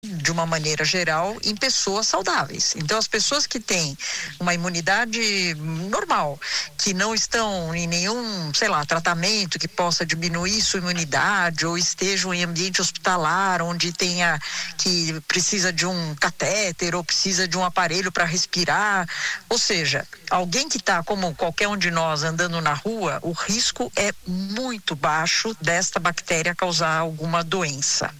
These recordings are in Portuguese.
de uma maneira geral, em pessoas saudáveis. Então, as pessoas que têm uma imunidade normal, que não estão em nenhum, tratamento que possa diminuir sua imunidade, ou estejam em ambiente hospitalar, onde que precisa de um catéter, ou precisa de um aparelho para respirar, ou seja, alguém que está, como qualquer um de nós, andando na rua, o risco é muito baixo desta bactéria causar alguma doença.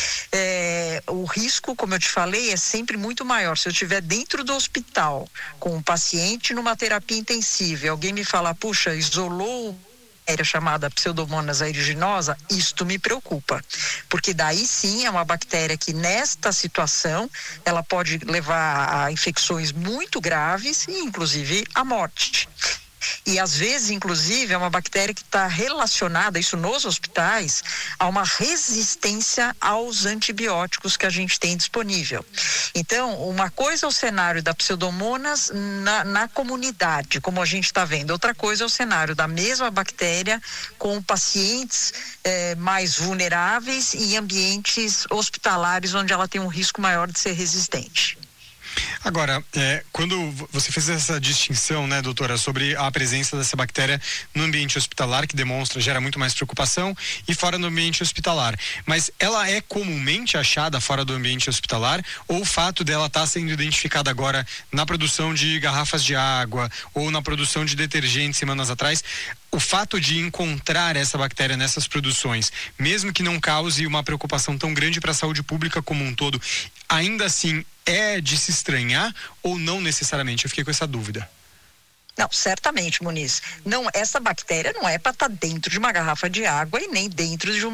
O risco, como eu te falei, é sempre muito maior. Se eu estiver dentro do hospital com um paciente numa terapia intensiva e alguém me falar, puxa, isolou bactéria chamada Pseudomonas aeruginosa, isto me preocupa, porque daí sim é uma bactéria que nesta situação ela pode levar a infecções muito graves e inclusive à morte. E às vezes, inclusive, é uma bactéria que está relacionada, isso nos hospitais, a uma resistência aos antibióticos que a gente tem disponível. Então, uma coisa é o cenário da Pseudomonas na comunidade, como a gente está vendo. Outra coisa é o cenário da mesma bactéria com pacientes mais vulneráveis e em ambientes hospitalares onde ela tem um risco maior de ser resistente. Agora, quando você fez essa distinção, né, doutora, sobre a presença dessa bactéria no ambiente hospitalar, que gera muito mais preocupação, e fora do ambiente hospitalar, mas ela é comumente achada fora do ambiente hospitalar, ou o fato dela estar sendo identificada agora na produção de garrafas de água, ou na produção de detergente semanas atrás, o fato de encontrar essa bactéria nessas produções, mesmo que não cause uma preocupação tão grande para a saúde pública como um todo, ainda assim é de se estranhar ou não necessariamente? Eu fiquei com essa dúvida. Não, certamente, Muniz. Não, essa bactéria não é para estar dentro de uma garrafa de água e nem dentro de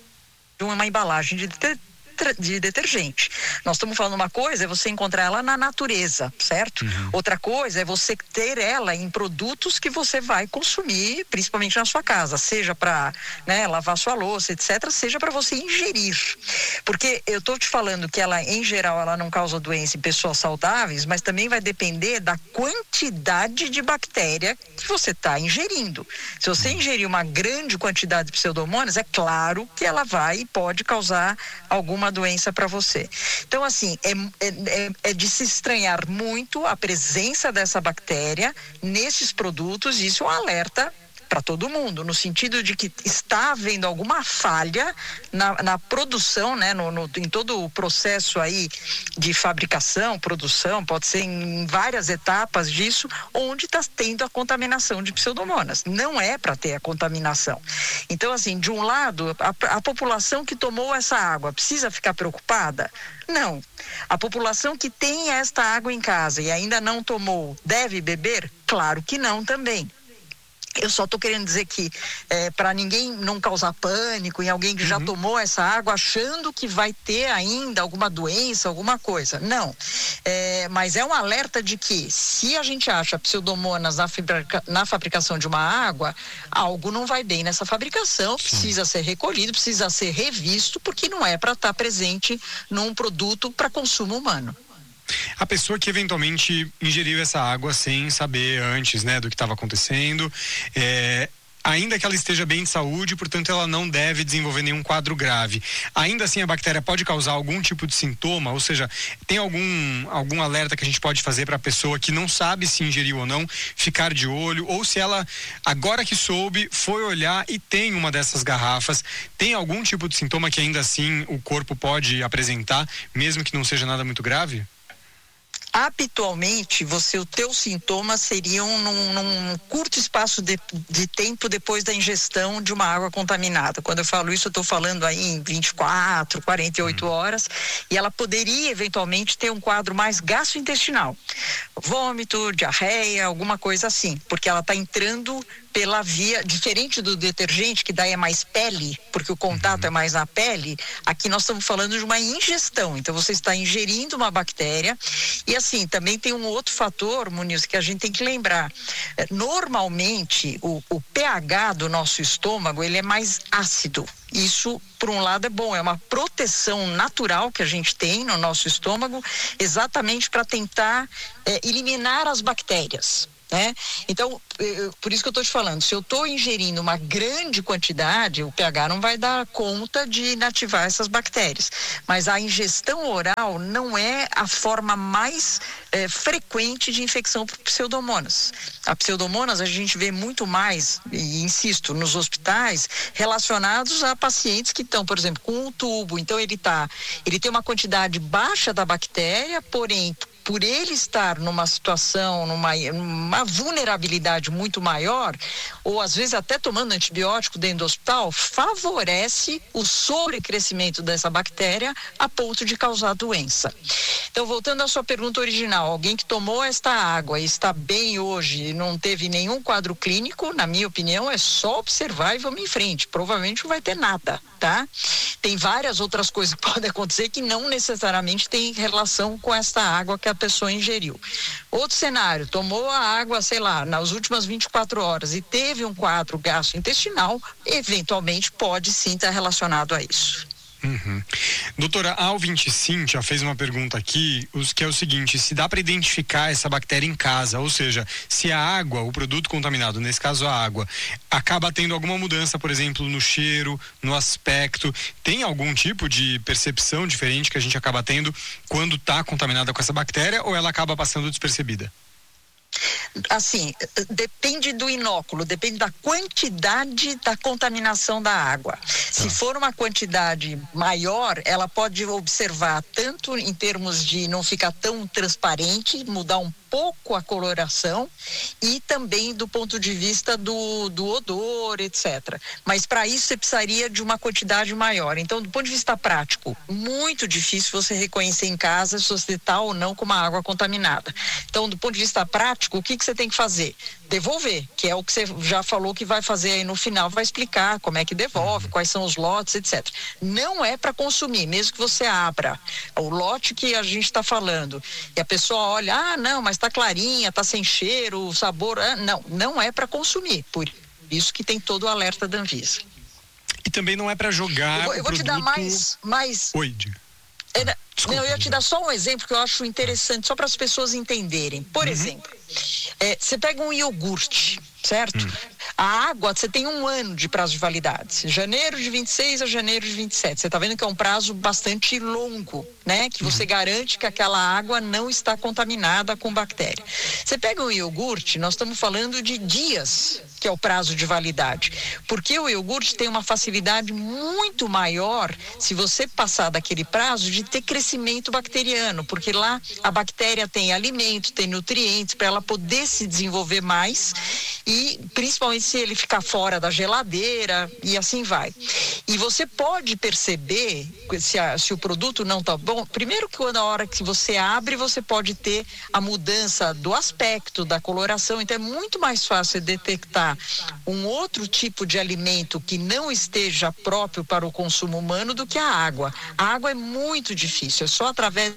uma embalagem de detergente. Nós estamos falando uma coisa é você encontrar ela na natureza, certo? Uhum. Outra coisa é você ter ela em produtos que você vai consumir, principalmente na sua casa, seja para lavar sua louça, etc., seja para você ingerir. Porque eu estou te falando que ela, em geral, ela não causa doença em pessoas saudáveis, mas também vai depender da quantidade de bactéria que você está ingerindo. Se você ingerir uma grande quantidade de pseudomonas, é claro que ela vai e pode causar alguma doença para você. Então, assim, é de se estranhar muito a presença dessa bactéria nesses produtos, e isso é um alerta para todo mundo, no sentido de que está havendo alguma falha na produção, em todo o processo aí de fabricação, produção, pode ser em várias etapas disso, onde está tendo a contaminação de pseudomonas. Não é para ter a contaminação. Então, assim, de um lado, a população que tomou essa água precisa ficar preocupada? Não. A população que tem esta água em casa e ainda não tomou, deve beber? Claro que não também. Eu só estou querendo dizer que para ninguém não causar pânico em alguém que já tomou essa água achando que vai ter ainda alguma doença, alguma coisa. Não. Mas é um alerta de que se a gente acha pseudomonas na fabricação de uma água, algo não vai bem nessa fabricação, precisa ser recolhido, precisa ser revisto, porque não é para estar presente num produto para consumo humano. A pessoa que eventualmente ingeriu essa água sem saber antes, do que estava acontecendo, ainda que ela esteja bem de saúde, portanto ela não deve desenvolver nenhum quadro grave. Ainda assim a bactéria pode causar algum tipo de sintoma, ou seja, tem algum alerta que a gente pode fazer para a pessoa que não sabe se ingeriu ou não, ficar de olho, ou se ela, agora que soube, foi olhar e tem uma dessas garrafas, tem algum tipo de sintoma que ainda assim o corpo pode apresentar, mesmo que não seja nada muito grave? Habitualmente, os teus sintomas seriam num curto espaço de tempo depois da ingestão de uma água contaminada. Quando eu falo isso, eu estou falando aí em 24, 48 horas, e ela poderia eventualmente ter um quadro mais gastrointestinal. Vômito, diarreia, alguma coisa assim, porque ela está entrando pela via, diferente do detergente, que daí é mais pele, porque o contato é mais na pele, aqui nós estamos falando de uma ingestão, então você está ingerindo uma bactéria, e assim, também tem um outro fator, Muniz, que a gente tem que lembrar, normalmente o pH do nosso estômago, ele é mais ácido. Isso, por um lado, é bom, é uma proteção natural que a gente tem no nosso estômago, exatamente para tentar eliminar as bactérias. né? Então, por isso que eu estou te falando, se eu estou ingerindo uma grande quantidade, o pH não vai dar conta de inativar essas bactérias. Mas a ingestão oral não é a forma mais frequente de infecção por pseudomonas. A pseudomonas a gente vê muito mais, e insisto, nos hospitais, relacionados a pacientes que estão, por exemplo, com um tubo. Então, ele tem uma quantidade baixa da bactéria, porém, por ele estar numa situação, numa vulnerabilidade muito maior, ou às vezes até tomando antibiótico dentro do hospital, favorece o sobrecrescimento dessa bactéria a ponto de causar doença. Então, voltando à sua pergunta original, alguém que tomou esta água e está bem hoje e não teve nenhum quadro clínico, na minha opinião, é só observar e vamos em frente. Provavelmente não vai ter nada, tá? Tem várias outras coisas que podem acontecer que não necessariamente tem relação com esta água que a pessoa ingeriu. Outro cenário, tomou a água, sei lá, nas últimas 24 horas e teve um quadro gastrointestinal, eventualmente pode sim estar relacionado a isso. Uhum. Doutora, a ouvinte Cíntia fez uma pergunta aqui, que é o seguinte: se dá para identificar essa bactéria em casa, ou seja, se a água, o produto contaminado, nesse caso a água, acaba tendo alguma mudança, por exemplo, no cheiro, no aspecto, tem algum tipo de percepção diferente que a gente acaba tendo quando está contaminada com essa bactéria, ou ela acaba passando despercebida? Assim, depende do inóculo, depende da quantidade da contaminação da água. Se for uma quantidade maior, ela pode observar tanto em termos de não ficar tão transparente, mudar um pouco a coloração, e também do ponto de vista do odor, etc. Mas para isso você precisaria de uma quantidade maior. Então, do ponto de vista prático, muito difícil você reconhecer em casa se você está ou não com uma água contaminada. Então, do ponto de vista prático, o que você tem que fazer? Devolver, que é o que você já falou que vai fazer aí no final, vai explicar como é que devolve, quais são os lotes, etc. Não é para consumir, mesmo que você abra o lote que a gente está falando e a pessoa olha, não, mas está clarinha, está sem cheiro, sabor, não é para consumir, por isso que tem todo o alerta da Anvisa. E também não é para jogar eu vou te dar mais... Oi, diga. Desculpa, eu ia te dar só um exemplo que eu acho interessante, só para as pessoas entenderem. Por exemplo, você pega um iogurte, certo? A água, você tem 1 ano de prazo de validade. Janeiro de 26 a janeiro de 27. Você está vendo que é um prazo bastante longo, né? Que você garante que aquela água não está contaminada com bactéria. Você pega um iogurte, nós estamos falando de dias, que é o prazo de validade. Porque o iogurte tem uma facilidade muito maior, se você passar daquele prazo, de ter crescimento bacteriano, porque lá a bactéria tem alimento, tem nutrientes para ela poder se desenvolver mais, e principalmente se ele ficar fora da geladeira e assim vai. E você pode perceber se o produto não está bom, primeiro que na hora que você abre, você pode ter a mudança do aspecto, da coloração, então é muito mais fácil detectar um outro tipo de alimento que não esteja próprio para o consumo humano do que a água. A água é muito difícil, é só através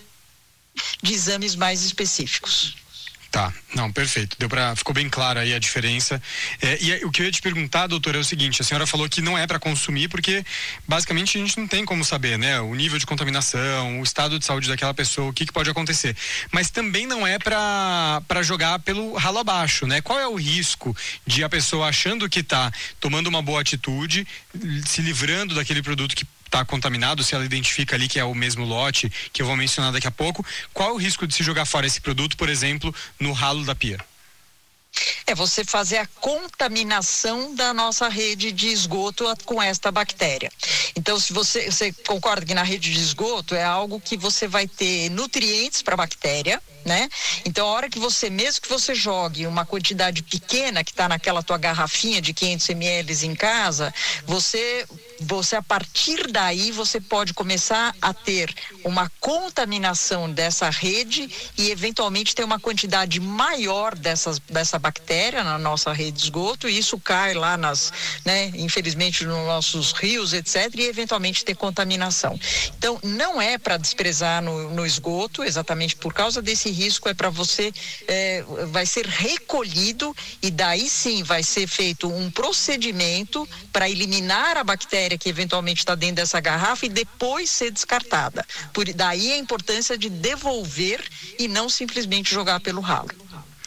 de exames mais específicos. Tá, não, perfeito. Ficou bem clara aí a diferença. O que eu ia te perguntar, doutora, é o seguinte: a senhora falou que não é para consumir porque basicamente a gente não tem como saber, né? O nível de contaminação, o estado de saúde daquela pessoa, o que pode acontecer. Mas também não é para jogar pelo ralo abaixo, né? Qual é o risco de a pessoa achando que está tomando uma boa atitude, se livrando daquele produto que está contaminado, se ela identifica ali que é o mesmo lote, que eu vou mencionar daqui a pouco, qual é o risco de se jogar fora esse produto, por exemplo, no ralo da pia? É você fazer a contaminação da nossa rede de esgoto com esta bactéria. Então, se você concorda que na rede de esgoto é algo que você vai ter nutrientes para a bactéria, né? Então, a hora que mesmo que você jogue uma quantidade pequena que está naquela tua garrafinha de 500 ml em casa, você a partir daí você pode começar a ter uma contaminação dessa rede e eventualmente ter uma quantidade maior dessa bactéria na nossa rede de esgoto, e isso cai lá infelizmente nos nossos rios, etc., e eventualmente ter contaminação. Então, não é para desprezar no esgoto, exatamente por causa desse risco, é para você, vai ser recolhido e daí sim vai ser feito um procedimento para eliminar a bactéria que eventualmente está dentro dessa garrafa e depois ser descartada. Daí a importância de devolver e não simplesmente jogar pelo ralo.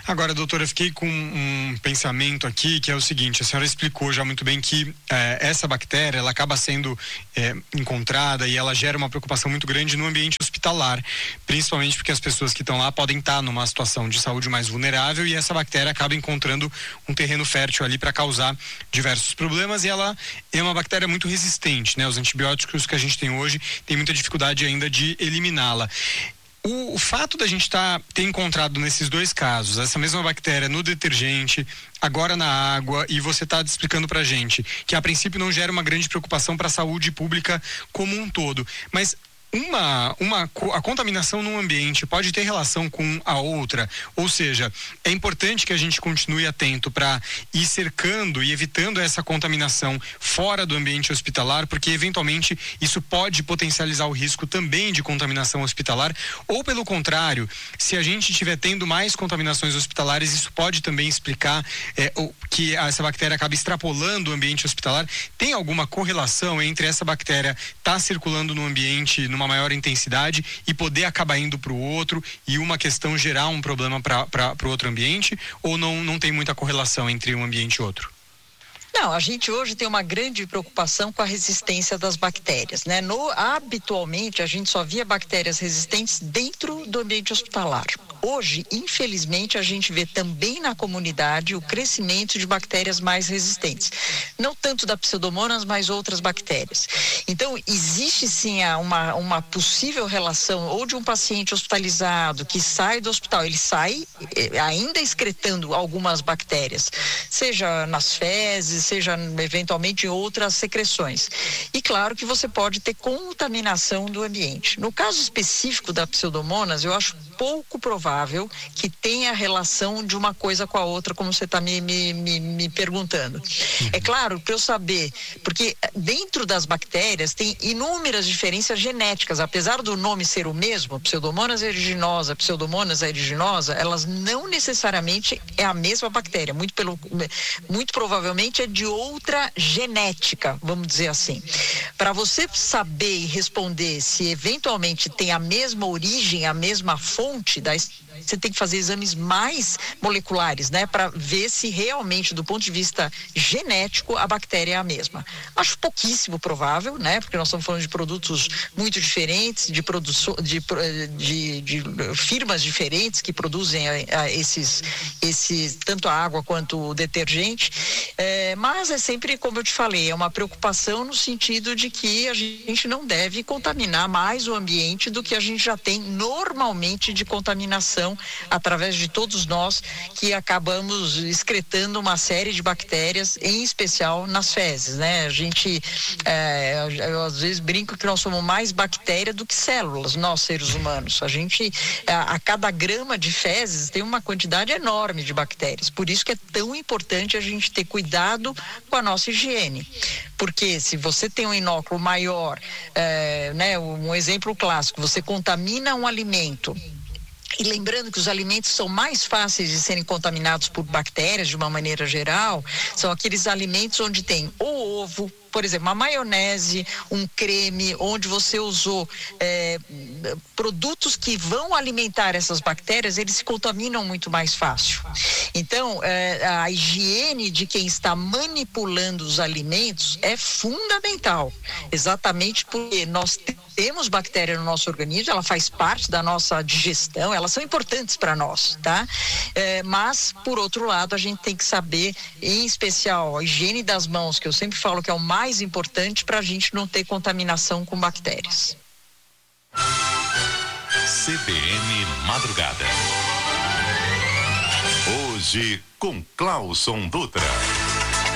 Agora, doutora, eu fiquei com um pensamento aqui, que é o seguinte: a senhora explicou já muito bem que essa bactéria, ela acaba sendo encontrada e ela gera uma preocupação muito grande no ambiente hospitalar, principalmente porque as pessoas que estão lá podem estar numa situação de saúde mais vulnerável e essa bactéria acaba encontrando um terreno fértil ali para causar diversos problemas, e ela é uma bactéria muito resistente, né? Os antibióticos que a gente tem hoje tem muita dificuldade ainda de eliminá-la. O fato da gente ter encontrado nesses dois casos essa mesma bactéria no detergente, agora na água, e você está explicando pra gente que a princípio não gera uma grande preocupação para a saúde pública como um todo, mas a contaminação num ambiente pode ter relação com a outra, ou seja, é importante que a gente continue atento para ir cercando e evitando essa contaminação fora do ambiente hospitalar, porque eventualmente isso pode potencializar o risco também de contaminação hospitalar, ou pelo contrário, se a gente estiver tendo mais contaminações hospitalares, isso pode também explicar que essa bactéria acaba extrapolando o ambiente hospitalar. Tem alguma correlação entre essa bactéria estar circulando no ambiente numa maior intensidade e poder acabar indo para o outro e uma questão gerar um problema para o outro ambiente, ou não tem muita correlação entre um ambiente e outro? Não, a gente hoje tem uma grande preocupação com a resistência das bactérias, né? Habitualmente, a gente só via bactérias resistentes dentro do ambiente hospitalar. Hoje, infelizmente, a gente vê também na comunidade o crescimento de bactérias mais resistentes. Não tanto da Pseudomonas, mas outras bactérias. Então, existe sim uma possível relação ou de um paciente hospitalizado que sai do hospital, ele sai ainda excretando algumas bactérias, seja nas fezes, seja eventualmente em outras secreções. E claro que você pode ter contaminação do ambiente. No caso específico da Pseudomonas, eu acho pouco provável que tenha relação de uma coisa com a outra, como você está me perguntando. É claro, para eu saber, porque dentro das bactérias tem inúmeras diferenças genéticas, apesar do nome ser o mesmo, Pseudomonas aeruginosa, Pseudomonas aeruginosa, elas não necessariamente é a mesma bactéria, muito provavelmente é de outra genética, vamos dizer assim. Para você saber e responder se eventualmente tem a mesma origem, a mesma fonte, você tem que fazer exames mais moleculares, né? Para ver se realmente, do ponto de vista genético, a bactéria é a mesma. Acho pouquíssimo provável, né? Porque nós estamos falando de produtos muito diferentes, de firmas diferentes que produzem esses tanto a água quanto o detergente. Mas é sempre, como eu te falei, é uma preocupação no sentido de que a gente não deve contaminar mais o ambiente do que a gente já tem normalmente de contaminação através de todos nós que acabamos excretando uma série de bactérias, em especial nas fezes, né? A gente, eu às vezes brinco que nós somos mais bactéria do que células, nós seres humanos. A gente, a cada grama de fezes tem uma quantidade enorme de bactérias, por isso que é tão importante a gente ter cuidado com a nossa higiene, porque se você tem um inóculo maior, né? Um exemplo clássico, você contamina um alimento. E lembrando que os alimentos são mais fáceis de serem contaminados por bactérias de uma maneira geral, são aqueles alimentos onde tem o ovo, por exemplo, uma maionese, um creme, onde você usou produtos que vão alimentar essas bactérias, eles se contaminam muito mais fácil. Então, a higiene de quem está manipulando os alimentos é fundamental, exatamente porque nós temos bactéria no nosso organismo, ela faz parte da nossa digestão, elas são importantes para nós, tá? Mas, por outro lado, a gente tem que saber, em especial, a higiene das mãos, que eu sempre falo que é o mais importante para a gente não ter contaminação com bactérias. CBN Madrugada. Hoje com Clauson Dutra.